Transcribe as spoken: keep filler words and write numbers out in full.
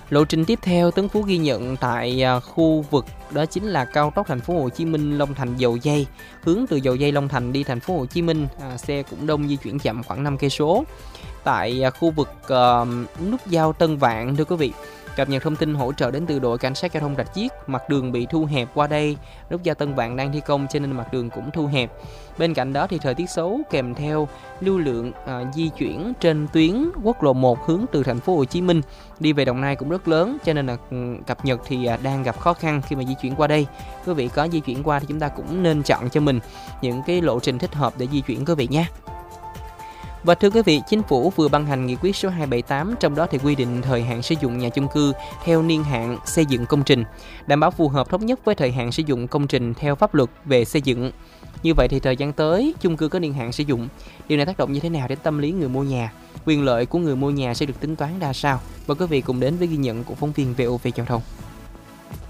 Lộ trình tiếp theo Tấn Phú ghi nhận tại à, khu vực đó chính là cao tốc thành phố Hồ Chí Minh Long Thành Dầu Giây, hướng từ Dầu Giây Long Thành đi thành phố Hồ Chí Minh, à, xe cũng đông, di chuyển chậm khoảng năm cây số. Tại à, khu vực à, nút giao Tân Vạn, thưa quý vị, cập nhật thông tin hỗ trợ đến từ đội cảnh sát giao thông Rạch Chiếc, mặt đường bị thu hẹp qua đây, nút giao Tân Vạn đang thi công cho nên mặt đường cũng thu hẹp. Bên cạnh đó thì thời tiết xấu kèm theo lưu lượng à, di chuyển trên tuyến quốc lộ một hướng từ thành phố Hồ Chí Minh đi về Đồng Nai cũng rất lớn, cho nên là cập nhật thì à, đang gặp khó khăn khi mà di chuyển qua đây. Quý vị có di chuyển qua thì chúng ta cũng nên chọn cho mình những cái lộ trình thích hợp để di chuyển quý vị nha. Và thưa quý vị, Chính phủ vừa ban hành nghị quyết số hai bảy tám, trong đó thì quy định thời hạn sử dụng nhà chung cư theo niên hạn xây dựng công trình, đảm bảo phù hợp thống nhất với thời hạn sử dụng công trình theo pháp luật về xây dựng. Như vậy thì thời gian tới, chung cư có niên hạn sử dụng, điều này tác động như thế nào đến tâm lý người mua nhà? Quyền lợi của người mua nhà sẽ được tính toán ra sao? Mời quý vị cùng đến với ghi nhận của phóng viên vê o vê Giao thông.